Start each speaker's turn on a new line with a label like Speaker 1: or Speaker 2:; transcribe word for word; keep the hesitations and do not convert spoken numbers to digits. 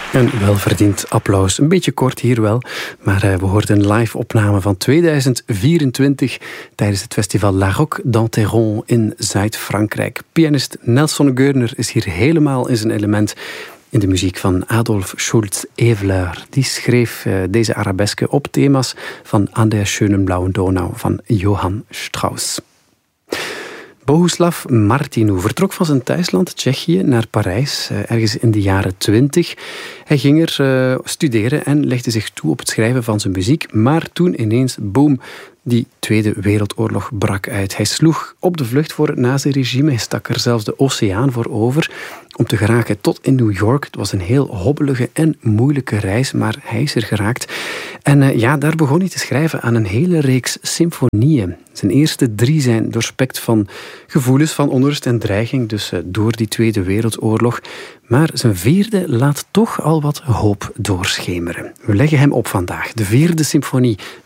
Speaker 1: Een welverdiend applaus. Een beetje kort hier wel, maar uh, we hoorden een live opname van tweeduizend vierentwintig tijdens het festival La Roque d'Anteron in Zuid-Frankrijk. Pianist Nelson Görner is hier helemaal in zijn element in de muziek van Adolf Schultz-Eveleur. Die schreef uh, deze arabesken op thema's van An der schönen blauen Donau van Johann Strauss. Bohuslav Martinu vertrok van zijn thuisland Tsjechië naar Parijs, ergens in de jaren twintig. Hij ging er uh, studeren en legde zich toe op het schrijven van zijn muziek. Maar toen ineens, boom, die Tweede Wereldoorlog brak uit. Hij sloeg op de vlucht voor het nazi-regime. Hij stak er zelfs de oceaan voor over om te geraken tot in New York. Het was een heel hobbelige en moeilijke reis, maar hij is er geraakt. En uh, ja, daar begon hij te schrijven aan een hele reeks symfonieën. Zijn eerste drie zijn doorspekt van gevoelens van onrust en dreiging, dus uh, door die Tweede Wereldoorlog. Maar zijn vierde laat toch al wat hoop doorschemeren. We leggen hem op vandaag. De vierde symfonie